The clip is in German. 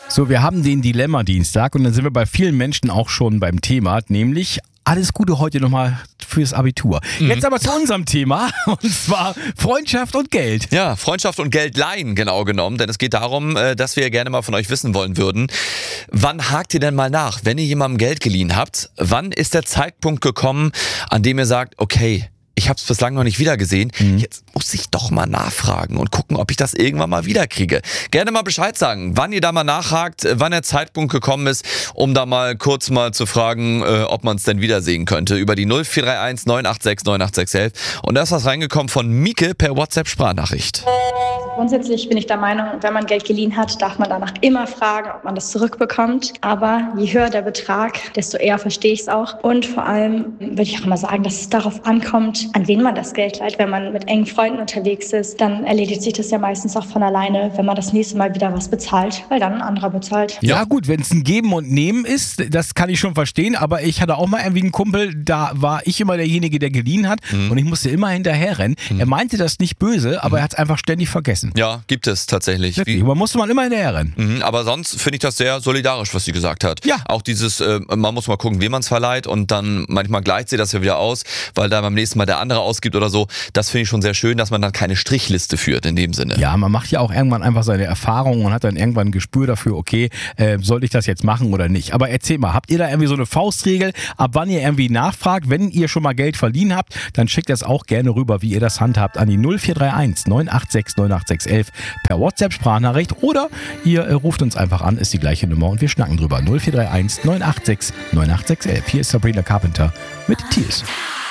So, wir haben den Dilemma-Dienstag und dann sind wir bei vielen Menschen auch schon beim Thema, nämlich alles Gute heute nochmal fürs Abitur. Jetzt aber zu unserem Thema, und zwar Freundschaft und Geld. Ja, Freundschaft und Geld leihen, genau genommen. Denn es geht darum, dass wir gerne mal von euch wissen wollen würden, wann hakt ihr denn mal nach, wenn ihr jemandem Geld geliehen habt? Wann ist der Zeitpunkt gekommen, an dem ihr sagt, okay, ich habe es bislang noch nicht wiedergesehen, jetzt muss ich doch mal nachfragen und gucken, ob ich das irgendwann mal wiederkriege. Gerne mal Bescheid sagen, wann ihr da mal nachhakt, wann der Zeitpunkt gekommen ist, um da mal kurz mal zu fragen, ob man es denn wiedersehen könnte. Über die 0431 986 98611. Und da ist was reingekommen von Mieke per WhatsApp-Sprachnachricht. Grundsätzlich bin ich der Meinung, wenn man Geld geliehen hat, darf man danach immer fragen, ob man das zurückbekommt. Aber je höher der Betrag, desto eher verstehe ich es auch. Und vor allem würde ich auch immer sagen, dass es darauf ankommt, an wen man das Geld leiht. Wenn man mit engen Freunden unterwegs ist, dann erledigt sich das ja meistens auch von alleine, wenn man das nächste Mal wieder was bezahlt, weil dann ein anderer bezahlt. Ja gut, wenn es ein Geben und Nehmen ist, das kann ich schon verstehen, aber ich hatte auch mal irgendwie einen Kumpel, da war ich immer derjenige, der geliehen hat und ich musste immer hinterher rennen. Er meinte das nicht böse, aber er hat es einfach ständig vergessen. Ja, gibt es tatsächlich. Wirklich, aber musste man immer hinterher rennen. Aber sonst finde ich das sehr solidarisch, was sie gesagt hat. Ja. Auch dieses, man muss mal gucken, wem man es verleiht und dann manchmal gleicht sie das ja wieder aus, weil da beim nächsten Mal der andere ausgibt oder so. Das finde ich schon sehr schön, dass man dann keine Strichliste führt in dem Sinne. Ja, man macht ja auch irgendwann einfach seine Erfahrungen und hat dann irgendwann ein Gespür dafür, okay, soll ich das jetzt machen oder nicht. Aber erzähl mal, habt ihr da irgendwie so eine Faustregel, ab wann ihr irgendwie nachfragt? Wenn ihr schon mal Geld verliehen habt, dann schickt das auch gerne rüber, wie ihr das handhabt, an die 0431 986 98611 per WhatsApp-Sprachnachricht oder ihr ruft uns einfach an, ist die gleiche Nummer und wir schnacken drüber. 0431 986 98611. Hier ist Sabrina Carpenter mit Tears.